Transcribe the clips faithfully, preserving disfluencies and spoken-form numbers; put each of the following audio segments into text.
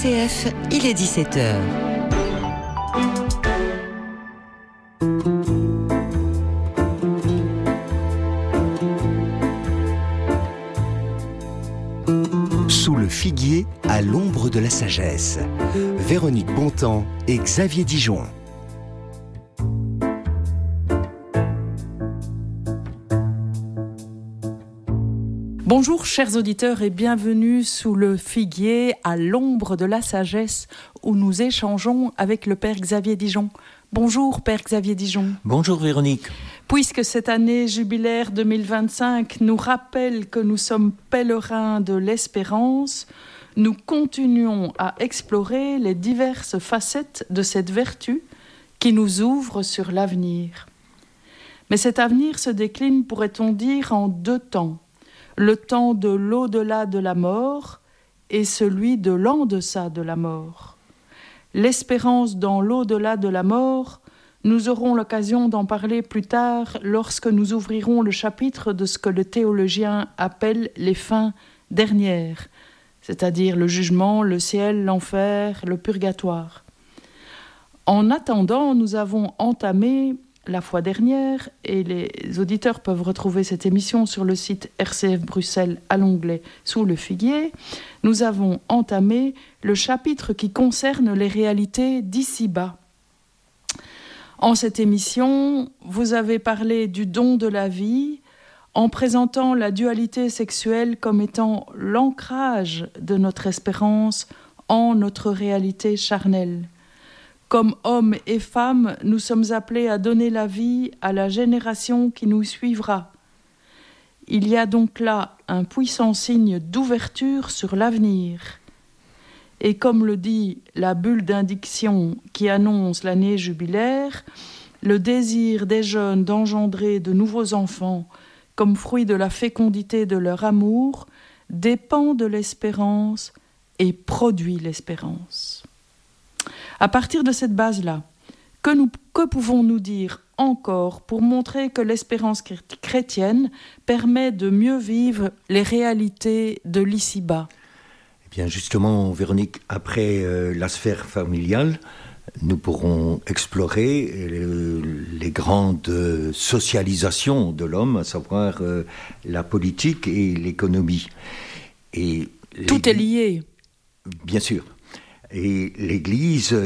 C F, il est dix-sept heures. Sous le figuier, à l'ombre de la sagesse. Véronique Bontemps et Xavier Dijon. Bonjour chers auditeurs et bienvenue sous le figuier à l'ombre de la sagesse où nous échangeons avec le Père Xavier Dijon. Bonjour Père Xavier Dijon. Bonjour Véronique. Puisque cette année jubilaire deux mille vingt-cinq nous rappelle que nous sommes pèlerins de l'espérance, nous continuons à explorer les diverses facettes de cette vertu qui nous ouvre sur l'avenir. Mais cet avenir se décline, pourrait-on dire, en deux temps. Le temps de l'au-delà de la mort et celui de l'en-deçà de la mort. L'espérance dans l'au-delà de la mort, nous aurons l'occasion d'en parler plus tard lorsque nous ouvrirons le chapitre de ce que le théologien appelle les fins dernières, c'est-à-dire le jugement, le ciel, l'enfer, le purgatoire. En attendant, nous avons entamé la fois dernière, et les auditeurs peuvent retrouver cette émission sur le site R C F Bruxelles à l'onglet « Sous le figuier », nous avons entamé le chapitre qui concerne les réalités d'ici-bas. En cette émission, vous avez parlé du don de la vie, en présentant la dualité sexuelle comme étant l'ancrage de notre espérance en notre réalité charnelle. Comme hommes et femmes, nous sommes appelés à donner la vie à la génération qui nous suivra. Il y a donc là un puissant signe d'ouverture sur l'avenir. Et comme le dit la bulle d'indiction qui annonce l'année jubilaire, le désir des jeunes d'engendrer de nouveaux enfants comme fruit de la fécondité de leur amour dépend de l'espérance et produit l'espérance. À partir de cette base-là, que, nous, que pouvons-nous dire encore pour montrer que l'espérance chrétienne permet de mieux vivre les réalités de l'ici-bas ? Eh bien justement, Véronique, après euh, la sphère familiale, nous pourrons explorer euh, les grandes socialisations de l'homme, à savoir euh, la politique et l'économie. Et Tout est lié. Bien sûr. Et l'Église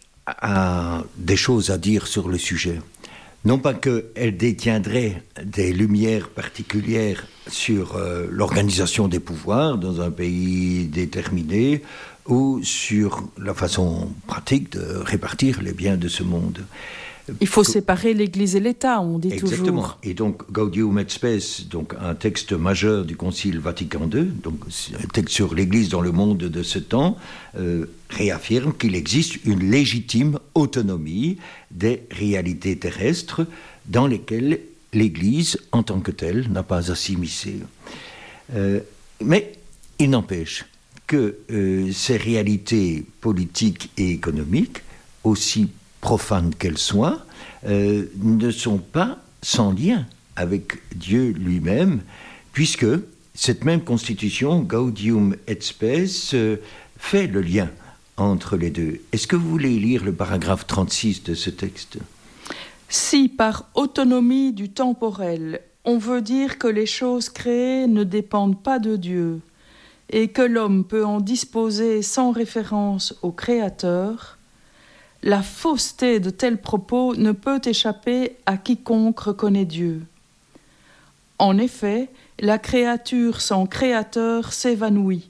a des choses à dire sur le sujet. Non pas qu'elle détiendrait des lumières particulières sur euh, l'organisation des pouvoirs dans un pays déterminé ou sur la façon pratique de répartir les biens de ce monde. Il faut séparer l'Église et l'État, on dit Exactement. toujours. Exactement. Et donc, Gaudium et Spes, donc un texte majeur du Concile Vatican deux, donc un texte sur l'Église dans le monde de ce temps, euh, réaffirme qu'il existe une légitime autonomie des réalités terrestres dans lesquelles l'Église, en tant que telle, n'a pas à s'immiscer. Euh, mais il n'empêche que euh, ces réalités politiques et économiques, aussi profanes qu'elles soient, euh, ne sont pas sans lien avec Dieu lui-même, puisque cette même constitution, Gaudium et Spes, euh, fait le lien entre les deux. Est-ce que vous voulez lire le paragraphe trente-six de ce texte ? Si par autonomie du temporel, on veut dire que les choses créées ne dépendent pas de Dieu, et que l'homme peut en disposer sans référence au Créateur, la fausseté de tels propos ne peut échapper à quiconque reconnaît Dieu. En effet, la créature sans créateur s'évanouit.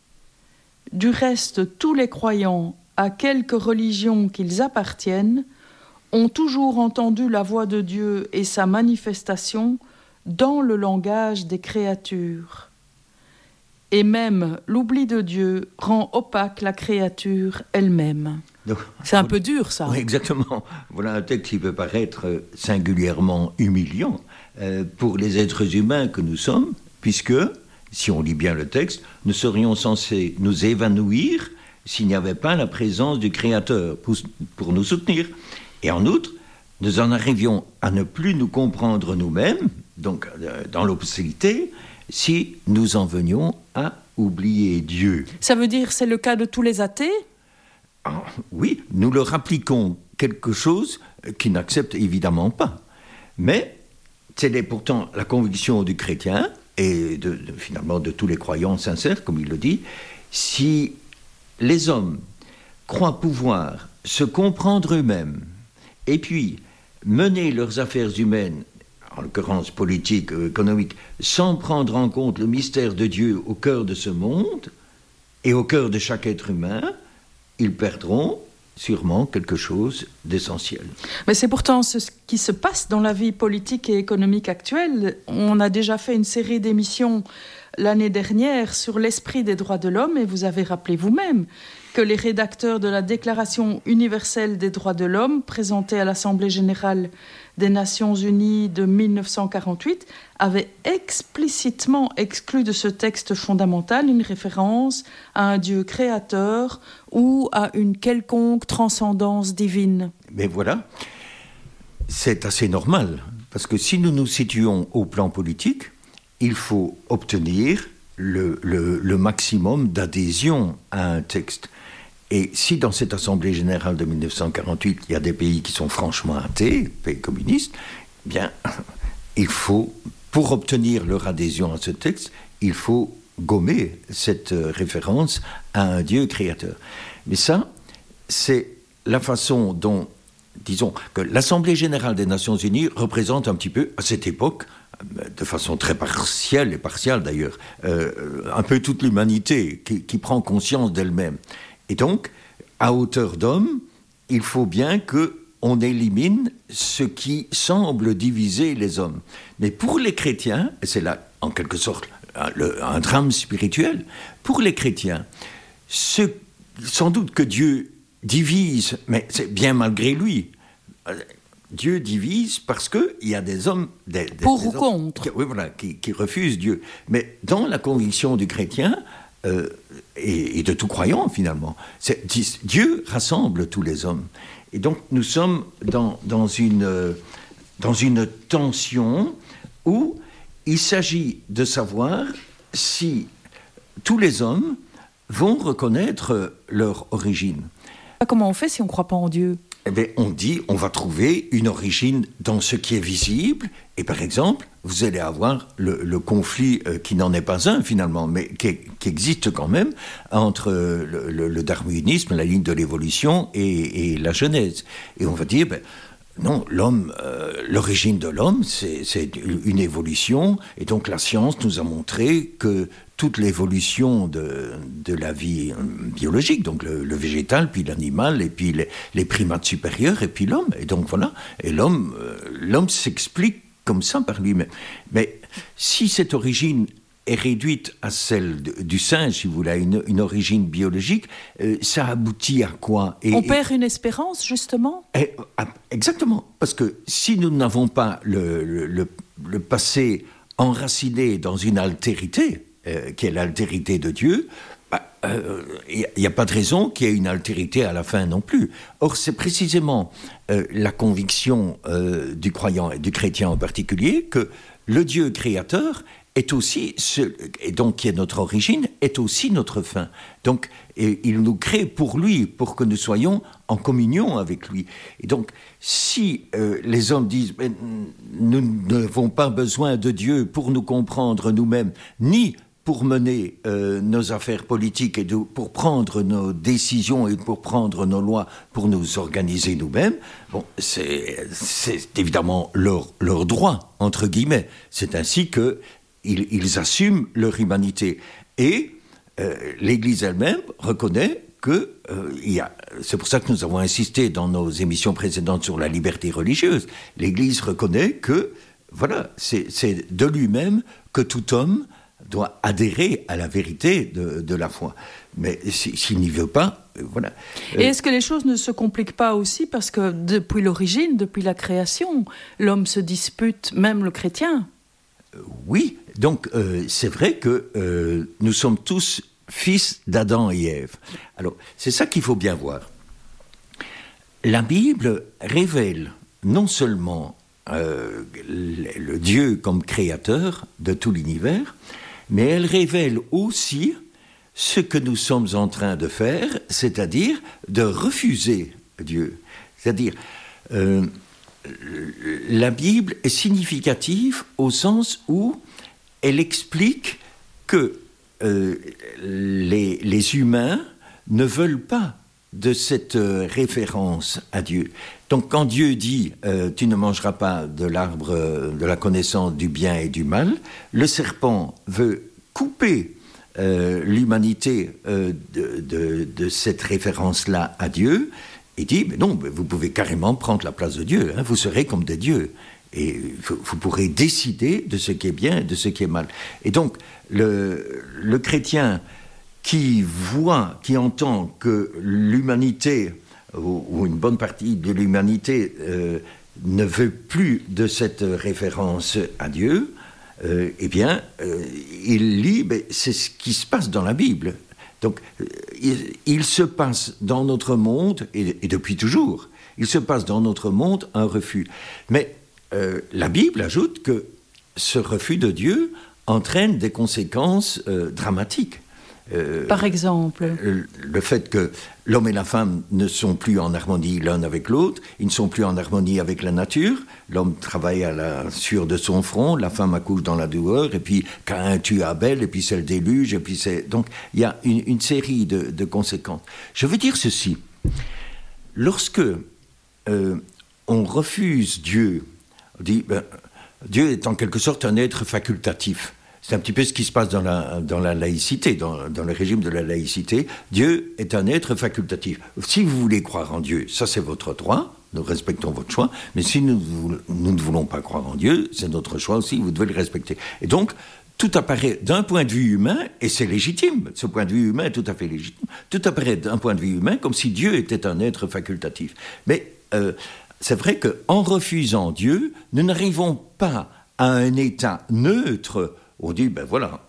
Du reste, tous les croyants, à quelque religion qu'ils appartiennent, ont toujours entendu la voix de Dieu et sa manifestation dans le langage des créatures. Et même l'oubli de Dieu rend opaque la créature elle-même. Donc, c'est un peu dur, ça. Oui, exactement. Voilà un texte qui peut paraître singulièrement humiliant euh, pour les êtres humains que nous sommes, puisque, si on lit bien le texte, nous serions censés nous évanouir s'il n'y avait pas la présence du Créateur pour, pour nous soutenir. Et en outre, nous en arrivions à ne plus nous comprendre nous-mêmes, donc euh, dans l'obscurité, si nous en venions à oublier Dieu. Ça veut dire c'est le cas de tous les athées ? Ah, oui, nous leur appliquons quelque chose qu'ils n'acceptent évidemment pas. Mais c'est pourtant la conviction du chrétien et de, de, finalement de tous les croyants sincères, comme il le dit. Si les hommes croient pouvoir se comprendre eux-mêmes et puis mener leurs affaires humaines, en l'occurrence politiques, économiques, sans prendre en compte le mystère de Dieu au cœur de ce monde et au cœur de chaque être humain, ils perdront sûrement quelque chose d'essentiel. Mais c'est pourtant ce qui se passe dans la vie politique et économique actuelle. On a déjà fait une série d'émissions l'année dernière sur l'esprit des droits de l'homme et vous avez rappelé vous-même que les rédacteurs de la Déclaration universelle des droits de l'homme présentée à l'Assemblée générale des Nations unies de mille neuf cent quarante-huit avaient explicitement exclu de ce texte fondamental une référence à un Dieu créateur ou à une quelconque transcendance divine. Mais voilà, c'est assez normal, parce que si nous nous situons au plan politique, il faut obtenir le, le, le maximum d'adhésion à un texte. Et si dans cette Assemblée générale de mille neuf cent quarante-huit, il y a des pays qui sont franchement athées, pays communistes, eh bien, il faut, pour obtenir leur adhésion à ce texte, il faut gommer cette référence à un Dieu créateur. Mais ça, c'est la façon dont, disons, que l'Assemblée générale des Nations unies représente un petit peu, à cette époque, de façon très partielle et partiale d'ailleurs, euh, un peu toute l'humanité qui, qui prend conscience d'elle-même. Et donc, à hauteur d'homme, il faut bien qu'on élimine ce qui semble diviser les hommes. Mais pour les chrétiens, et c'est là, en quelque sorte, un, le, un drame spirituel, pour les chrétiens, ce, sans doute que Dieu divise, mais c'est bien malgré lui. Dieu divise parce qu'il y a des hommes... Des, des, pour des ou hommes, contre. qui, oui, voilà, qui, qui refusent Dieu. Mais dans la conviction du chrétien... Euh, et, et de tout croyant finalement. C'est, Dieu rassemble tous les hommes. Et donc nous sommes dans, dans, une, euh, dans une tension où il s'agit de savoir si tous les hommes vont reconnaître leur origine. Comment on fait si on ne croit pas en Dieu ? Eh bien, on dit, on va trouver une origine dans ce qui est visible. Et par exemple, vous allez avoir le, le conflit euh, qui n'en est pas un finalement, mais qui, qui existe quand même entre le, le, le darwinisme, la ligne de l'évolution et, et la Genèse. Et on va dire, ben, non, l'homme, euh, l'origine de l'homme, c'est, c'est une évolution. Et donc la science nous a montré que toute l'évolution de, de la vie biologique, donc le, le végétal, puis l'animal, et puis les, les primates supérieurs, et puis l'homme. Et donc voilà, et l'homme, euh, l'homme s'explique comme ça par lui-même. Mais si cette origine est réduite à celle de, du singe, si vous voulez, à une, une origine biologique, euh, ça aboutit à quoi ? Et, On perd et, une espérance, justement ? et, Exactement, parce que si nous n'avons pas le, le, le, le passé enraciné dans une altérité, euh, qui est l'altérité de Dieu, il bah, n'y euh, a, a pas de raison qu'il y ait une altérité à la fin non plus. Or, c'est précisément euh, la conviction euh, du croyant et du chrétien en particulier que le Dieu créateur est aussi, ce, et donc qui est notre origine, est aussi notre fin. Donc, et, il nous crée pour lui, pour que nous soyons en communion avec lui. Et donc, si euh, les hommes disent ben, nous n'avons pas besoin de Dieu pour nous comprendre nous-mêmes, ni pour mener euh, nos affaires politiques et de, pour prendre nos décisions et pour prendre nos lois, pour nous organiser nous-mêmes, bon, c'est, c'est évidemment leur, leur droit, entre guillemets. C'est ainsi qu'ils ils assument leur humanité. Et euh, l'Église elle-même reconnaît que, euh, il y a, c'est pour ça que nous avons insisté dans nos émissions précédentes sur la liberté religieuse. L'Église reconnaît que, voilà, c'est, c'est de lui-même que tout homme doit adhérer à la vérité de, de la foi. Mais s'il n'y veut pas, voilà. Et est-ce que les choses ne se compliquent pas aussi parce que depuis l'origine, depuis la création, l'homme se dispute, même le chrétien ? Oui, donc euh, c'est vrai que euh, nous sommes tous fils d'Adam et Ève. Alors, c'est ça qu'il faut bien voir. La Bible révèle non seulement euh, le, le Dieu comme créateur de tout l'univers, mais elle révèle aussi ce que nous sommes en train de faire, c'est-à-dire de refuser Dieu. C'est-à-dire, euh, la Bible est significative au sens où elle explique que euh, les, les humains ne veulent pas de cette euh, référence à Dieu. Donc quand Dieu dit euh, « tu ne mangeras pas de l'arbre euh, de la connaissance du bien et du mal », le serpent veut couper euh, l'humanité euh, de, de, de cette référence-là à Dieu et dit « mais non, vous pouvez carrément prendre la place de Dieu, hein, vous serez comme des dieux ». Et vous, vous pourrez décider de ce qui est bien et de ce qui est mal. Et donc, le, le chrétien qui voit, qui entend que l'humanité, ou, ou une bonne partie de l'humanité, euh, ne veut plus de cette référence à Dieu, euh, eh bien, euh, il lit, ben, c'est ce qui se passe dans la Bible. Donc, il, il se passe dans notre monde, et, et depuis toujours, il se passe dans notre monde un refus. Mais Euh, la Bible ajoute que ce refus de Dieu entraîne des conséquences euh, dramatiques. Euh, Par exemple le, le fait que l'homme et la femme ne sont plus en harmonie l'un avec l'autre, ils ne sont plus en harmonie avec la nature, l'homme travaille à la sueur de son front, la femme accouche dans la douleur, et puis Caïn tue Abel, et puis c'est le déluge, et puis c'est... Donc il y a une, une série de, de conséquences. Je veux dire ceci, lorsque euh, on refuse Dieu, on dit, ben, Dieu est en quelque sorte un être facultatif. C'est un petit peu ce qui se passe dans la, dans la laïcité, dans, dans le régime de la laïcité. Dieu est un être facultatif. Si vous voulez croire en Dieu, ça c'est votre droit, nous respectons votre choix, mais si nous, nous ne voulons pas croire en Dieu, c'est notre choix aussi, vous devez le respecter. Et donc, tout apparaît d'un point de vue humain, et c'est légitime, ce point de vue humain est tout à fait légitime, tout apparaît d'un point de vue humain comme si Dieu était un être facultatif. Mais... Euh, c'est vrai qu'en refusant Dieu, nous n'arrivons pas à un état neutre. On dit, ben voilà,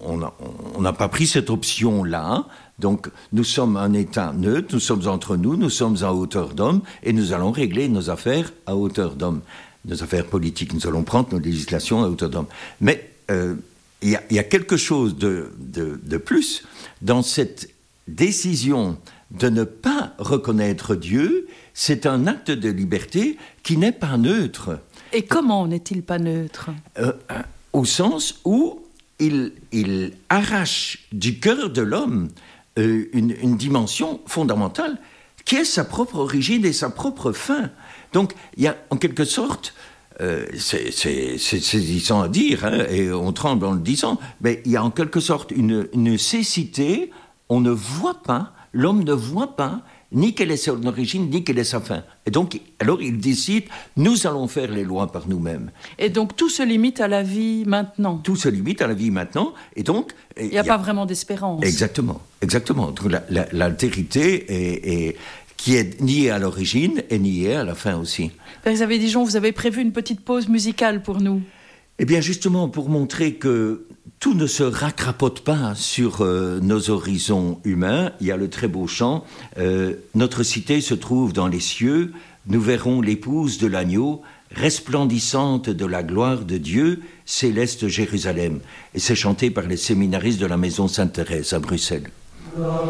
on n'a pas pris cette option-là, donc nous sommes un état neutre, nous sommes entre nous, nous sommes à hauteur d'homme, et nous allons régler nos affaires à hauteur d'homme. Nos affaires politiques, nous allons prendre nos législations à hauteur d'homme. Mais euh, il y, y a quelque chose de, de, de plus dans cette décision de ne pas reconnaître Dieu. C'est un acte de liberté qui n'est pas neutre. Et comment n'est-il pas neutre ? euh, Au sens où il, il arrache du cœur de l'homme euh, une, une dimension fondamentale qui est sa propre origine et sa propre fin. Donc, il y a en quelque sorte, euh, c'est, c'est, c'est saisissant à dire, hein, et on tremble en le disant, mais il y a en quelque sorte une, une cécité, on ne voit pas, l'homme ne voit pas, ni quelle est son origine, ni quelle est sa fin. Et donc, alors il décide, nous allons faire les lois par nous-mêmes. Et donc, tout se limite à la vie maintenant. Tout se limite à la vie maintenant, et donc... Il n'y a, a pas vraiment d'espérance. Exactement, exactement. Donc, la, la, l'altérité est, est, qui est niée à l'origine est niée à la fin aussi. Père Xavier Dijon, vous avez prévu une petite pause musicale pour nous. Eh bien, justement, pour montrer que tout ne se racrapote pas sur euh, nos horizons humains, il y a le très beau chant euh, « Notre cité se trouve dans les cieux, nous verrons l'épouse de l'agneau, resplendissante de la gloire de Dieu, céleste Jérusalem ». Et c'est chanté par les séminaristes de la Maison Sainte-Thérèse à Bruxelles.